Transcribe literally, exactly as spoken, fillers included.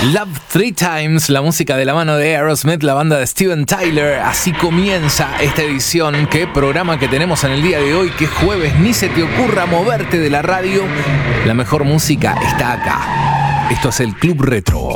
Love Three Times, la música de la mano de Aerosmith, la banda de Steven Tyler. Así comienza esta edición. Qué programa que tenemos en el día de hoy, que jueves, ni se te ocurra moverte de la radio. La mejor música está acá. Esto es el Club Retro.